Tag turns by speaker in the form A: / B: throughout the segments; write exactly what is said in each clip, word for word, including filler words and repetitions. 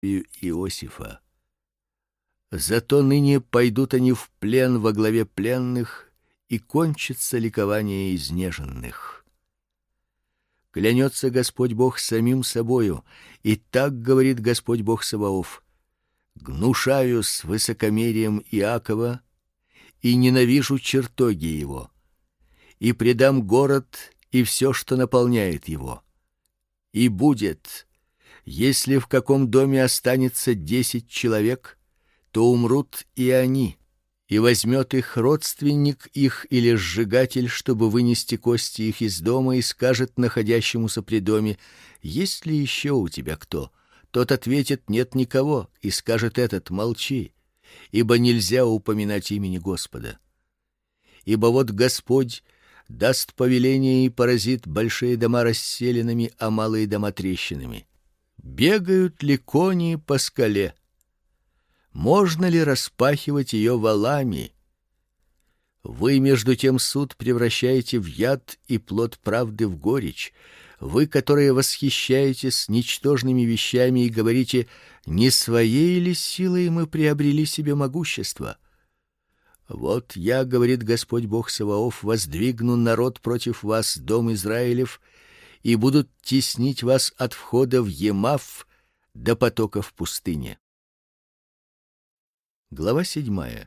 A: Иосифа. Зато ныне пойдут они в плен во главе пленных, и кончится ликование изнеженных. Клянется Господь Бог самим собою, и так говорит Господь Бог Саваоф: гнушаюсь высокомерием Иакова и ненавижу чертоги его, и предам город и все, что наполняет его. И будет, если в каком доме останется десять человек, то умрут и они, и возьмет их родственник их или сжигатель, чтобы вынести кости их из дома, и скажет находящемуся при доме: есть ли еще у тебя кто? Тот ответит: нет никого, и скажет этот: молчи, ибо нельзя упоминать имени Господа. Ибо вот Господь даст повеление, и поразит большие дома расселенными, а малые дома трещинами. Бегают ли кони по скале? Можно ли распахивать ее валами? Вы между тем суд превращаете в яд и плод правды в горечь. Вы, которые восхищаетесь ничтожными вещами и говорите: не своей ли силой мы приобрели себе могущество? Вот я, говорит Господь Бог Саваоф, воздвигну народ против вас, дом Израилев, и будут теснить вас от входа в Емав до потока в пустыне. Глава седьмая.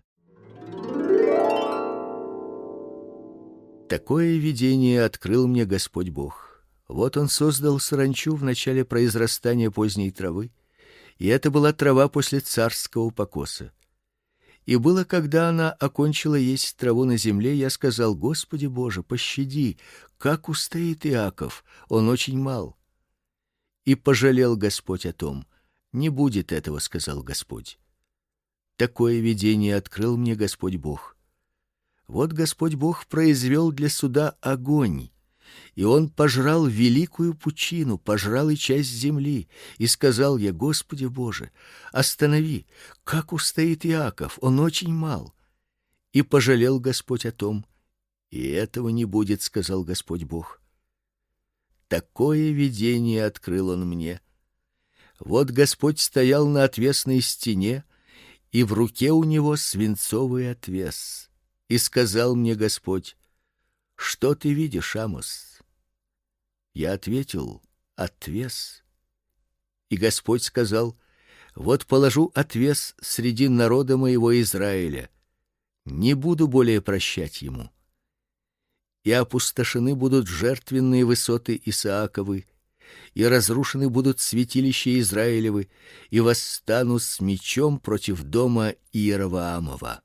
A: Такое видение открыл мне Господь Бог. Вот он создал саранчу в начале произрастания поздней травы, и это была трава после царского покоса. И было, когда она окончила есть траву на земле, я сказал: Господи Боже, пощади, как устоит Иаков, он очень мал. И пожалел Господь о том. Не будет этого, сказал Господь. Такое видение открыл мне Господь Бог. Вот Господь Бог произвел для суда огонь, и он пожрал великую пучину, пожрал и часть земли. И сказал я: Господи Боже, останови, как устоит Иаков, он очень мал. И пожалел Господь о том. И этого не будет, сказал Господь Бог. Такое видение открыл он мне. Вот Господь стоял на отвесной стене, и в руке у него свинцовый отвес. И сказал мне Господь: что ты видишь, Амос? Я ответил: отвес. И Господь сказал: вот положу отвес среди народа моего Израиля. Не буду более прощать ему. И опустошены будут жертвенные высоты Исааковы, и разрушены будут святилища Израилевы, и восстану с мечом против дома Иеровоамова.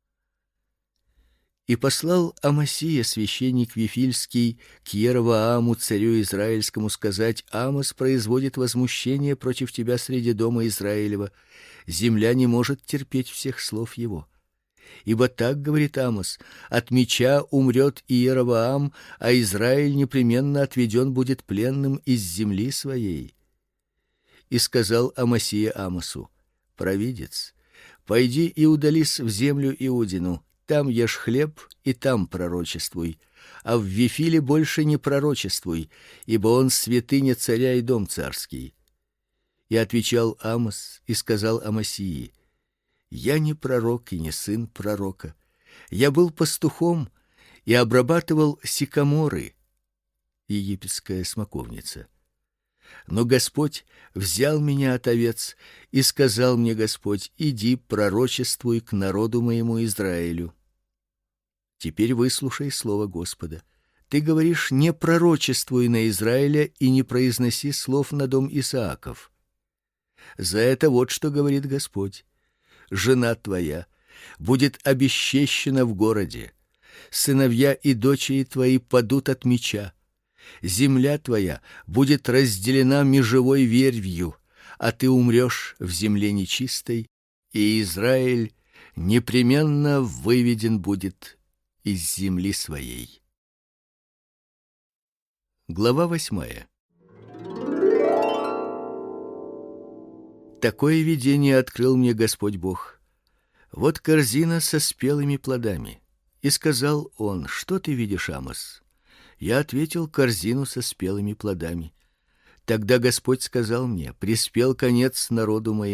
A: И послал Амасия, священник Вифильский, к Иеровоаму, царю израильскому, сказать: Амос производит возмущение против тебя среди дома Израилева. Земля не может терпеть всех слов его. Ибо так говорит Амос: от меча умрет Иеровоам, а Израиль непременно отведен будет пленным из земли своей. И сказал Амасия Амосу: провидец, пойди и удались в землю Иудину, там ешь хлеб и там пророчествуй, а в Вифиле больше не пророчествуй, ибо он святыня царя и дом царский. И отвечал Амос и сказал Амасии: я не пророк и не сын пророка. Я был пастухом и обрабатывал сикаморы, египетская смоковница. Но Господь взял меня от овец, и сказал мне Господь: иди, пророчествуй к народу моему Израилю. Теперь выслушай слово Господа. Ты говоришь: не пророчествуй на Израиля и не произноси слов на дом Исааков. За это вот что говорит Господь: жена твоя будет обесчещена в городе, сыновья и дочери твои падут от меча, земля твоя будет разделена межевой вервью, а ты умрешь в земле нечистой, и Израиль непременно выведен будет из земли своей. Глава восьмая. Такое видение открыл мне Господь Бог. Вот корзина со спелыми плодами. И сказал он: что ты видишь, Амос? Я ответил: корзину со спелыми плодами. Тогда Господь сказал мне: приспел конец народу моему.